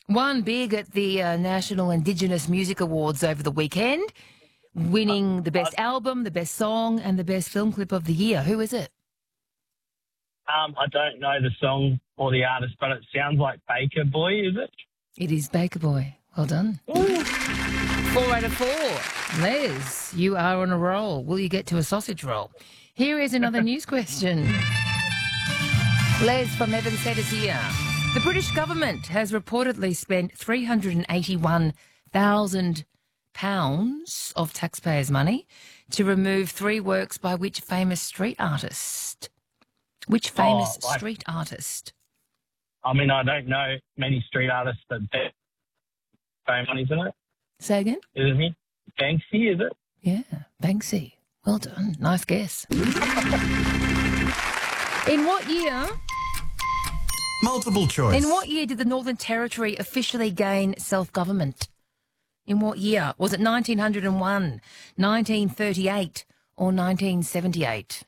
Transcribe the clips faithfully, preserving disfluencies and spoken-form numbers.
Won big at the uh, National Indigenous Music Awards over the weekend, winning the best album, the best song, and the best film clip of the year. Who is it? Um, I don't know the song or the artist, but it sounds like Baker Boy, is it? It is Baker Boy. Well done. Ooh. Four out of four. Les, you are on a roll. Will you get to a sausage roll? Here is another news question. Les from Evan Set is here. The British government has reportedly spent three hundred eighty-one thousand pounds of taxpayers' money to remove three works by which famous street artist? Which famous Oh, like- street artist? I mean, I don't know many street artists that bet famous, isn't it? Say again? Is it me? Banksy, is it? Yeah, Banksy. Well done. Nice guess. In what year... Multiple choice. In what year did the Northern Territory officially gain self-government? In what year? Was it nineteen oh one, nineteen thirty-eight or nineteen seventy-eight?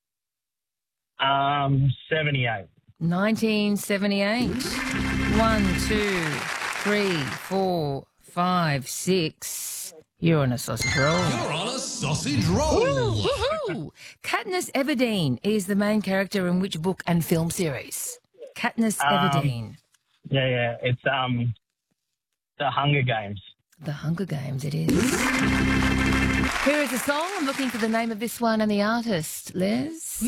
Um, seventy-eight. nineteen seventy-eight. One, two, three, four, five, six. You're on a sausage roll. You're on a sausage roll. Woohoo! Katniss Everdeen is the main character in which book and film series? Katniss Um, Everdeen. Yeah, yeah. It's um, the Hunger Games. The Hunger Games, it is. Here is a song. I'm looking for the name of this one and the artist. Les?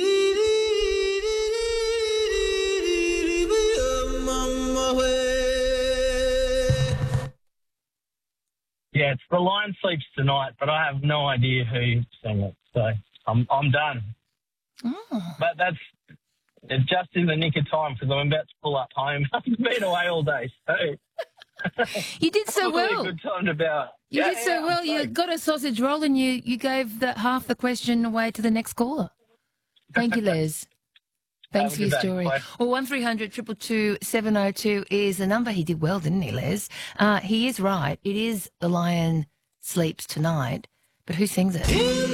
Yeah, it's The Lion Sleeps Tonight, but I have no idea who sang it, so I'm I'm done. Oh. But that's it's just in the nick of time because I'm about to pull up home. I've been away all day, so You did so probably well. a good time to about. You Yeah, did so yeah, well. I'm You stoked. got a sausage roll and you, you gave the, half the question away to the next caller. Thank you, Les. Thanks Have for a your good day. story. Bye. Well, one three hundred two two two seven oh two is the number. He did well, didn't he, Les? Uh, he is right. It is The Lion Sleeps Tonight. But who sings it?